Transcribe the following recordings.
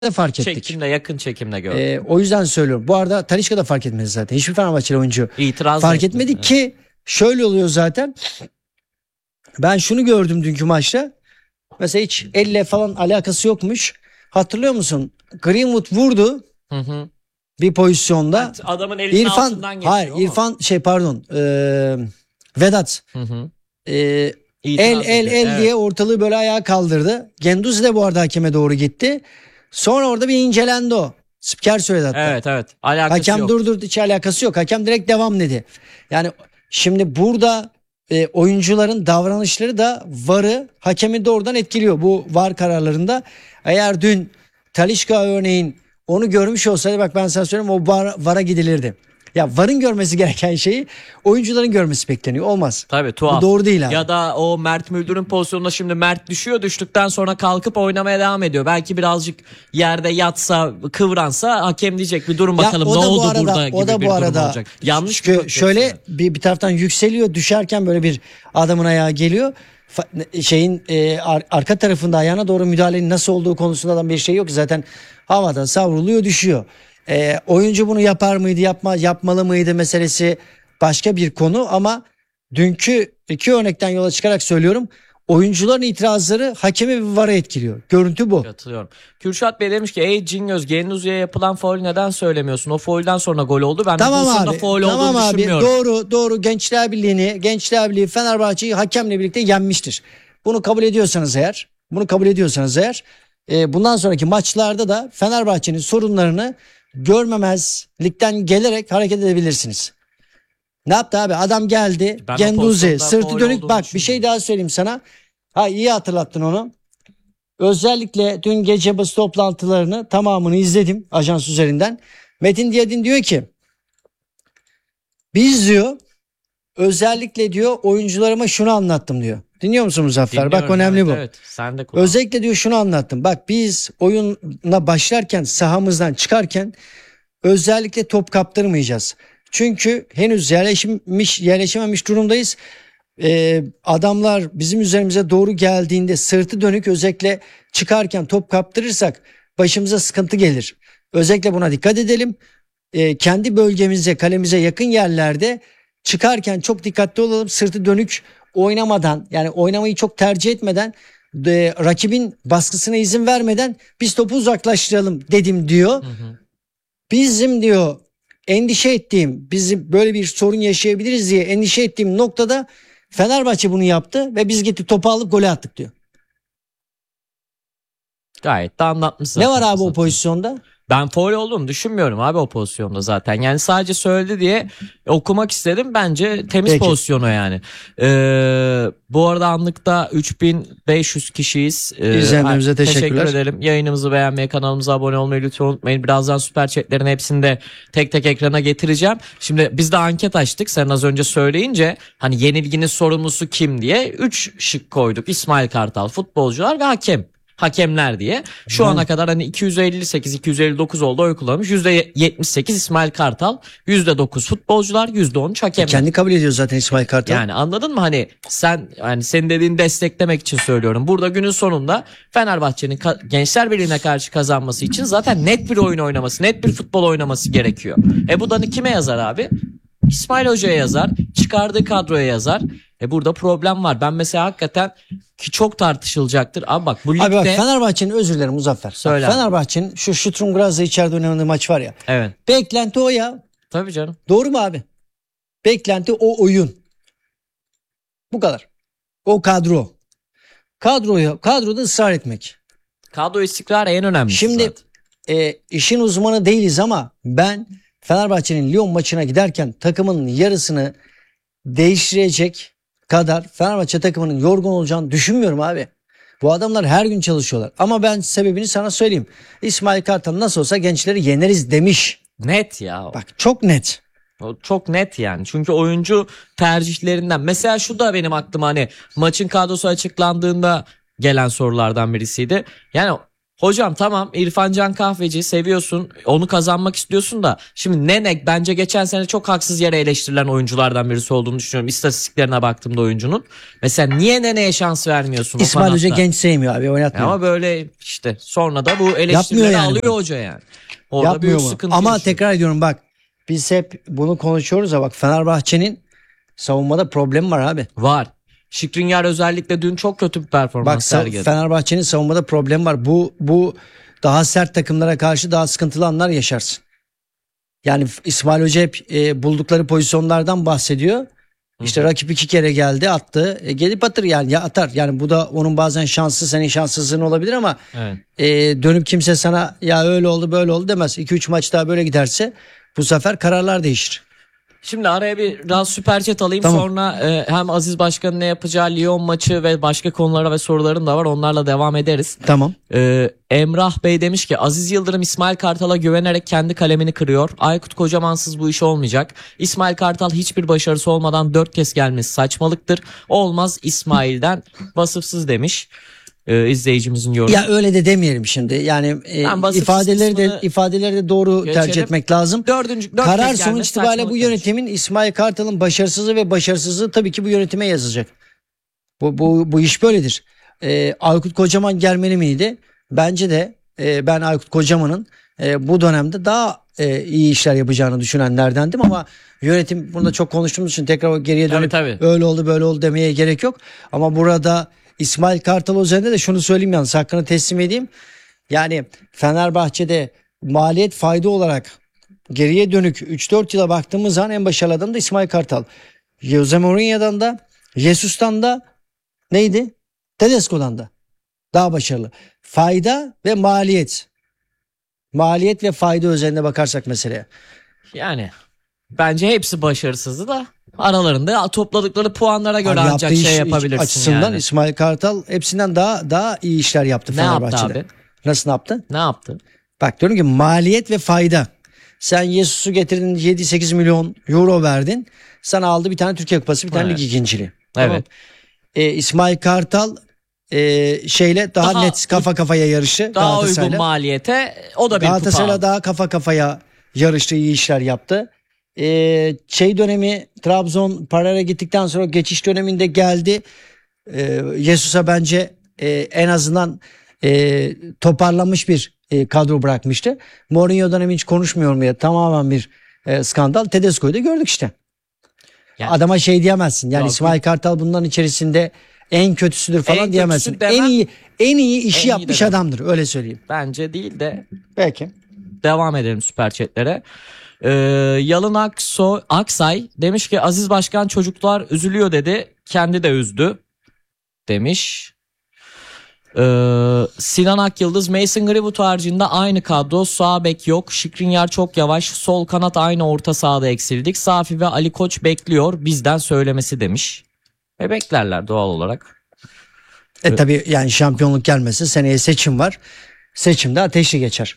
fark ettik. Çekimde, yakın çekimde gördüm. O yüzden söylüyorum. Bu arada Talisca da fark etmedi zaten. Hiçbir Fenerbahçeli oyuncu fark etmedi evet. ki şöyle oluyor zaten. Ben şunu gördüm dünkü maçta. Mesela hiç elle falan alakası yokmuş. Hatırlıyor musun? Greenwood vurdu. Hı. Bir pozisyonda. Evet, adamın elinin altından geçiyor. Hayır, İrfan Vedat. Hı. El diye ortalığı böyle ayağa kaldırdı. Genduzi de bu arada hakeme doğru gitti. Sonra orada bir incelendi o. Spiker söyledi hatta. Evet. Alakası Hakem yok. durdurdu, hiç alakası yok. Hakem direkt devam dedi. Yani şimdi burada oyuncuların davranışları da VAR'ı, hakemi doğrudan etkiliyor bu VAR kararlarında. Eğer dün Talisca örneğin onu görmüş olsaydı, bak ben sana söyleyeyim, o VAR'a gidilirdi. Ya VAR'ın görmesi gereken şeyi oyuncuların görmesi bekleniyor. Olmaz. Tabii, tuhaf. Bu doğru değil abi. Ya da o Mert Müldür'ün pozisyonunda şimdi Mert düşüyor. Düştükten sonra kalkıp oynamaya devam ediyor. Belki birazcık yerde yatsa, kıvransa hakem diyecek bir durun bakalım ne oldu burada gibi bir durum olacak. Yanlış çünkü şöyle bir taraftan yükseliyor, düşerken böyle bir adamın ayağı geliyor. Arka tarafında ayağına doğru müdahalenin nasıl olduğu konusunda da bir şey yok. Zaten havada savruluyor, düşüyor. Oyuncu bunu yapar mıydı, yapmalı mıydı meselesi başka bir konu, ama dünkü iki örnekten yola çıkarak söylüyorum. Oyuncuların itirazları hakemi ve VAR'ı etkiliyor. Görüntü bu. Katılıyorum. Kürşat Bey demiş ki ey Cingöz, Genduzi'ye yapılan faul neden söylemiyorsun? O faulden sonra gol oldu. Ben tamam bu abi, faul tamam olduğunu abi, düşünmüyorum. doğru. Gençler Birliği Fenerbahçe'yi hakemle birlikte yenmiştir. Bunu kabul ediyorsanız eğer, bundan sonraki maçlarda da Fenerbahçe'nin sorunlarını görmemezlikten gelerek hareket edebilirsiniz. Ne yaptı abi? Adam geldi. Ben Genduzi sırtı dönük. Bak bir şey düşünmüyorum. daha söyleyeyim sana. İyi hatırlattın onu. Özellikle dün gece basın toplantılarını tamamını izledim ajans üzerinden. Metin Diyadin diyor ki biz diyor özellikle diyor oyuncularıma şunu anlattım diyor. Dinliyor musun Muzaffer? Dinliyorum, Bak önemli bu. Evet, sen de kullan. Özellikle diyor şunu anlattım. Bak biz oyuna başlarken, sahamızdan çıkarken özellikle top kaptırmayacağız. Çünkü henüz yerleşememiş durumdayız. Adamlar bizim üzerimize doğru geldiğinde sırtı dönük, özellikle çıkarken top kaptırırsak başımıza sıkıntı gelir. Özellikle buna dikkat edelim. Kendi bölgemize, kalemize yakın yerlerde çıkarken çok dikkatli olalım. Sırtı dönük oynamadan, yani oynamayı çok tercih etmeden, rakibin baskısına izin vermeden biz topu uzaklaştıralım dedim diyor. Hı. Bizim diyor endişe ettiğim, bizim böyle bir sorun yaşayabiliriz diye endişe ettiğim noktada Fenerbahçe bunu yaptı ve biz gittik topu alıp gole attık diyor. Gayet de anlatmış Ne zaten. var abi o pozisyonda? Ben faul olduğunu düşünmüyorum abi o pozisyonda zaten. Yani sadece söyledi diye okumak istedim. Bence temiz Peki. pozisyonu yani. Bu arada anlıkta 3500 kişiyiz. İzleyenlerimize teşekkürler. Teşekkür ederim. Yayınımızı beğenmeyi, kanalımıza abone olmayı lütfen unutmayın. Birazdan süper chatlerin hepsini de tek tek ekrana getireceğim. Şimdi biz de anket açtık. Sen az önce söyleyince hani yenilginin sorumlusu kim diye 3 şık koyduk. İsmail Kartal, futbolcular ve hakemler diye. Şu ana kadar hani 258-259 oldu oy kullanmış. %78 İsmail Kartal, %9 futbolcular, %13 hakemler. Kendi kabul ediyor zaten İsmail Kartal. Yani anladın mı, hani senin dediğini desteklemek için söylüyorum. Burada günün sonunda Fenerbahçe'nin Gençler Birliği'ne karşı kazanması için zaten net bir oyun oynaması, net bir futbol oynaması gerekiyor. Bu da kime yazar abi? İsmail Hoca'ya yazar, çıkardığı kadroya yazar. Burada problem var. Ben mesela hakikaten ki çok tartışılacaktır. Abi bak bu ligde... Abi bak Fenerbahçe'nin, özür dilerim Muzaffer. Söyle. Fenerbahçe'nin şu Şutrum Graz'la içeride oynadığı maç var ya. Evet. Beklenti o ya. Tabii canım. Doğru mu abi? Beklenti o oyun. Bu kadar. O kadro. Kadroda ısrar etmek. Kadro istikrarı en önemlisi Şimdi zaten. işin uzmanı değiliz ama ben Fenerbahçe'nin Lyon maçına giderken takımın yarısını değiştirecek kadar Fenerbahçe takımının yorgun olacağını düşünmüyorum abi. Bu adamlar her gün çalışıyorlar. Ama ben sebebini sana söyleyeyim. İsmail Kartal nasıl olsa gençleri yeneriz demiş. Net ya. Bak çok net. O çok net yani. Çünkü oyuncu tercihlerinden. Mesela şu da benim aklıma, hani maçın kadrosu açıklandığında gelen sorulardan birisiydi. Yani Hocam tamam, İrfan Can Kahveci seviyorsun, onu kazanmak istiyorsun da şimdi Nene bence geçen sene çok haksız yere eleştirilen oyunculardan birisi olduğunu düşünüyorum. İstatistiklerine baktığımda oyuncunun. Mesela niye Nene'ye şans vermiyorsun o İsmail Hoca kanatta? genç sevmiyor abi, oynatmıyor. Ama böyle işte sonra da bu eleştirileri Yapmıyor yani alıyor bunu. hoca yani. Orada Yapmıyor büyük mu? sıkıntı Ama yaşıyor. tekrar ediyorum bak, biz hep bunu konuşuyoruz ya, bak Fenerbahçe'nin savunmada problemi var abi. Var. Skriniar özellikle dün çok kötü bir performans Bak sergiledi. Fenerbahçe'nin savunmada problemi var. Bu daha sert takımlara karşı daha sıkıntılı anlar yaşarsın. Yani İsmail Hoca hep buldukları pozisyonlardan bahsediyor. İşte rakip 2 kere geldi, attı. Gelip atır yani, ya atar. Yani bu da onun bazen şansı, senin şanssızlığın olabilir ama Evet. dönüp kimse sana ya öyle oldu böyle oldu demez. 2-3 maç daha böyle giderse bu sefer kararlar değişir. Şimdi araya biraz süper chat alayım, Tamam. sonra hem Aziz Başkan'ın ne yapacağı, Lyon maçı ve başka konulara ve sorularım da var, onlarla devam ederiz. Tamam. Emrah Bey demiş ki Aziz Yıldırım İsmail Kartal'a güvenerek kendi kalemini kırıyor. Aykut Kocamansız bu iş olmayacak. İsmail Kartal hiçbir başarısı olmadan 4 kez gelmesi saçmalıktır. Olmaz İsmail'den vasıfsız demiş izleyicimizin yorumu. Ya öyle de demeyelim şimdi. Yani Ben vasıfsız ifadeleri kısmını de doğru geçelim. tercih etmek lazım. Dört Karar kez sonuç gelmesi itibariyle bu saçmalık yönetimin İsmail Kartal'ın başarısızlığı ve başarısızlığı tabii ki bu yönetime yazılacak. Bu iş böyledir. Aykut Kocaman gelmeli miydi? Bence de ben Aykut Kocaman'ın bu dönemde daha iyi işler yapacağını düşünenlerdendim ama yönetim, burada çok konuştuğumuz için tekrar geriye dönüp Tabii. öyle oldu böyle oldu demeye gerek yok. Ama burada İsmail Kartal üzerinde de şunu söyleyeyim, yalnız hakkını teslim edeyim. Yani Fenerbahçe'de maliyet fayda olarak geriye dönük 3-4 yıla baktığımız zaman en başarılı adam da İsmail Kartal. Jose Mourinho'dan da Jesus'tan da neydi? Tedesco'dan da daha başarılı. Fayda ve maliyet. Maliyet ve fayda üzerine bakarsak meseleye. Yani bence hepsi başarısızdı da aralarında topladıkları puanlara göre Abi ancak yaptığı şey iş yapabilirsin açısından yani. İsmail Kartal hepsinden daha iyi işler yaptı Ne yaptı Fenerbahçe'de. abi? Nasıl yaptı? Ne yaptı? Bak diyorum ki maliyet ve fayda. Sen Jesus'u getirdin, 7-8 milyon euro verdin. Sana aldı bir tane Türkiye Kupası, bir tane Evet. lig ikinciliği. Evet. İsmail Kartal şeyle daha net kafa kafaya yarışı. Daha uygun Galatasaray'la. maliyete o da bir kupa Galatasaray'la aldı. daha kafa kafaya yarıştı, iyi işler yaptı. Dönemi, Trabzon Paralel'e gittikten sonra geçiş döneminde geldi. Jesus'a bence en azından toparlanmış bir kadro bırakmıştı. Mourinho dönemi hiç konuşmuyorum ya, tamamen bir skandal. Tedesco'yu da gördük işte. Yani- Adama şey diyemezsin. Yani Yok. İsmail Kartal bunların içerisinde en kötüsüdür falan En diyemezsin. kötüsü demem. En iyi işi En iyi yapmış demem. adamdır, öyle söyleyeyim. Bence değil de Peki. devam edelim süper chatlere. Yalın Aksay demiş ki Aziz Başkan çocuklar üzülüyor dedi. Kendi de üzdü demiş. Sinan Akyıldız Mason Greenwood haricinde aynı kadro, sağ bek yok, Skriniar çok yavaş, sol kanat aynı, orta sahada eksildik, Safi ve Ali Koç bekliyor bizden söylemesi demiş. Beklerler doğal olarak. Tabii yani şampiyonluk gelmesin, seneye seçim var. Seçimde ateşli geçer.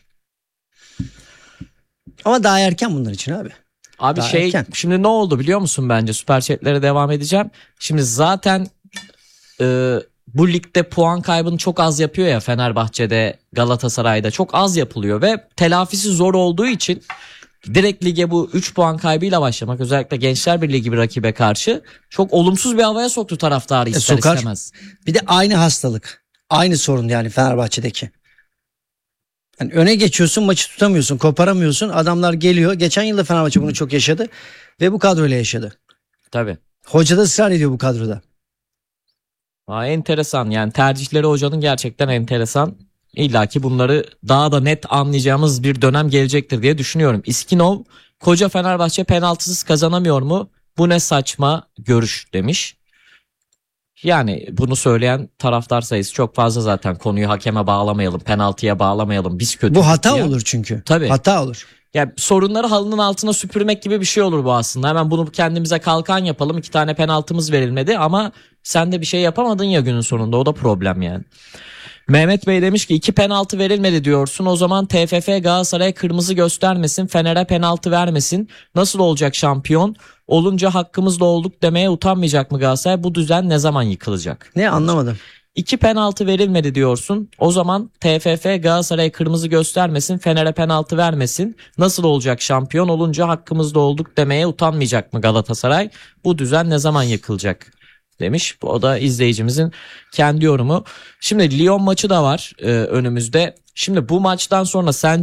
Ama daha erken bunlar için abi. Abi Daha erken. şimdi ne oldu biliyor musun, bence süper chatlere devam edeceğim. Şimdi zaten bu ligde puan kaybını çok az yapıyor ya, Fenerbahçe'de, Galatasaray'da çok az yapılıyor ve telafisi zor olduğu için direkt lige bu 3 puan kaybıyla başlamak, özellikle Gençler Birliği gibi rakibe karşı çok olumsuz bir havaya soktu taraftarı ister Sokar. istemez. Bir de aynı hastalık. Aynı sorun yani Fenerbahçe'deki. Yani öne geçiyorsun, maçı tutamıyorsun, koparamıyorsun. Adamlar geliyor. Geçen yıl da Fenerbahçe bunu çok yaşadı ve bu kadroyla yaşadı. Tabii. Hoca da ısrar ediyor bu kadroda. Enteresan yani, tercihleri hocanın gerçekten enteresan. İlla ki bunları daha da net anlayacağımız bir dönem gelecektir diye düşünüyorum. İskinov, koca Fenerbahçe penaltısız kazanamıyor mu? Bu ne saçma görüş demiş. Yani bunu söyleyen taraftar sayısı çok fazla zaten, konuyu hakeme bağlamayalım, penaltıya bağlamayalım, biz kötü. Bu hata olur çünkü. Tabii. Hata olur. Yani sorunları halının altına süpürmek gibi bir şey olur bu aslında. Hemen bunu kendimize kalkan yapalım. 2 tane penaltımız verilmedi ama sen de bir şey yapamadın ya günün sonunda. O da problem yani. Mehmet Bey demiş ki 2 penaltı verilmedi diyorsun. O zaman TFF Galatasaray'a kırmızı göstermesin, Fener'e penaltı vermesin. Nasıl olacak şampiyon? Olunca hakkımızda olduk demeye utanmayacak mı Galatasaray? Bu düzen ne zaman yıkılacak? Ne, anlamadım. 2 penaltı verilmedi diyorsun. O zaman TFF Galatasaray'a kırmızı göstermesin, Fener'e penaltı vermesin. Nasıl olacak, şampiyon olunca hakkımızda olduk demeye utanmayacak mı Galatasaray? Bu düzen ne zaman yıkılacak demiş. Bu da izleyicimizin kendi yorumu. Şimdi Lyon maçı da var önümüzde. Şimdi bu maçtan sonra sen